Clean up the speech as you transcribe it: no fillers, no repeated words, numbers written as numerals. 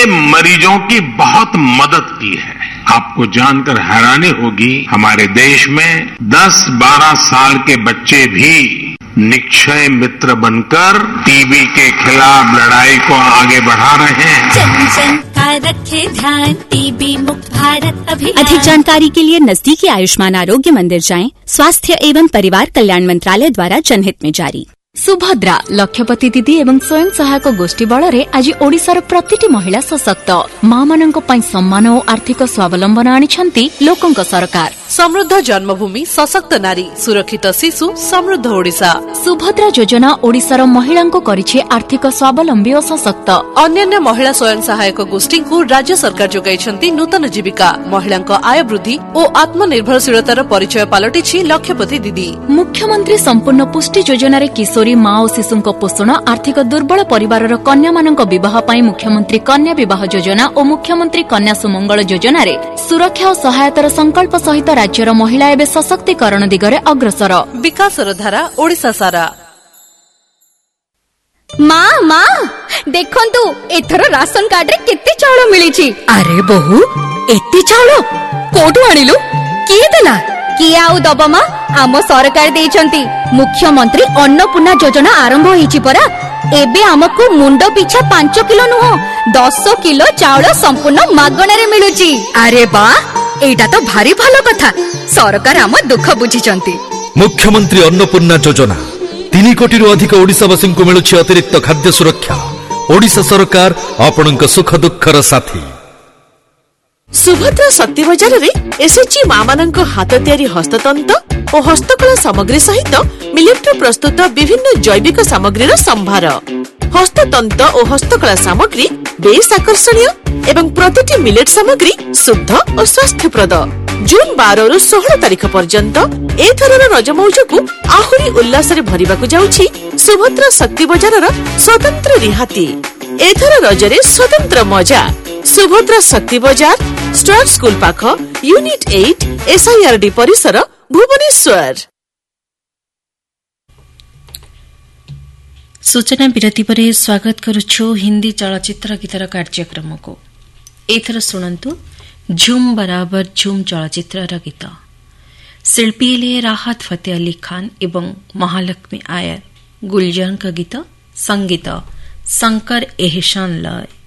के मरीजों की बहुत मदद की है। आपको जानकर हैरानी होगी, हमारे देश में 10-12 साल के बच्चे भी निक्षय मित्र बनकर टीबी के खिलाफ लड़ाई को आगे बढ़ा रहे हैं। जन जन का रखे ध्यान, टीबी मुक्त भारत अभियान। अधिक जानकारी के लिए नजदीकी आयुष्मान आरोग्य मंदिर जाएं। स्वास्थ्य एवं परिवार कल्याण मंत्रालय द्वारा जनहित में जारी। सुभद्रा लक्षपति दीदी एवं स्वयं सहायक गोष्ठी बଳରେ आज ओडिशार प्रतिटी महिला सशक्त मां मानक पई सम्मान और आर्थिक स्वावलंबन आनिछंती लोकंक सरकार। समृद्ध जन्मभूमि, सशक्त नारी, सुरक्षित शिशु, समृद्ध ओडिशा। सुभद्रा योजना ओडिशार महिलांको करिछि आर्थिक स्वावलंबी और सशक्त। अन्य महिला स्वयं सहायक गोष्ठी को राज्य सरकार जोगाइछंती नूतन जीविका। महिलांको आय वृद्धि और आत्मनिर्भरशीलतार परिचय पालटिछि लक्षपति दीदी। मुख्यमंत्री संपूर्ण पुष्टि योजनार किशोरी मां और शिशुंको पोषण, आर्थिक दुर्बल परिवारर कन्या मानक विवाह पई मुख्यमंत्री कन्या विवाह योजना और मुख्यमंत्री कन्या सुमंगल योजना रे सुरक्षा और सहायतार संकल्प सहित राज्यर महिला एवं सशक्तिकरण दिगरे अग्रसर। विकासर धारा ओडिशा सारा। माँ माँ देखंतु एथर राशन कार्ड रे केते चाउल मिलिछि। अरे बहु एते चाउल कोठु आनिलु? किए देला? किए आउ दब माँ? आम सरकार देइछंती मुख्यमंत्री अन्नपूर्णा योजना आरंभ होईछि परा। एबे हमकु मुंडो पिछा 5 किलो नुह 10 किलो चाउल संपूर्ण मागणा रे मिलुछि। अरे बा एटा तो भारी भलो कथा। सरकार हम दुख बुझिचंती। मुख्यमंत्री अन्नपूर्णा योजना 3 कोटी अधिक ओडिशावासी को मिलुछि अतिरिक्त खाद्य सुरक्षा। ओडिशा सरकार आपणक सुख दुखर साथी। सुभद्रा शक्ति बजार रे एसएचजी मां मानक हाथ तैयारी हस्ततंत और हस्तकला सामग्री सहित मिलेट प्रस्तुत विभिन्न जैविक सामग्रीर संभार। हस्ततंत और हस्तकला सामग्री बेस आकर्षणीय एवं प्रतिटी मिलेट सामग्री शुद्ध और स्वास्थ्यप्रद। जून 12 रु 16 तारिख पर्यंत एथरर रज मौजକୁ आहुरी उल्लास रे भरिबाकु जाउछि सुभद्रा शक्ति बजारर स्वतंत्र रिहाती। एथर रजरे स्वतंत्र मजा। सुभद्रा शक्ति बजार, स्टार स्कूल पाख, यूनिट 8, SIRD परिसर, भुवनेश्वर। सूचना विरति परे स्वागत करुछु हिंदी चलचित्र गीतर कार्यक्रम को। एथर सुनंतु झूम बराबर झूम चलचित्र गीत। शिल्पी ले राहत फतेह अली खान एवं महालक्ष्मी आयर। गुलजान का गीत, संगीत शंकर एहसान लय।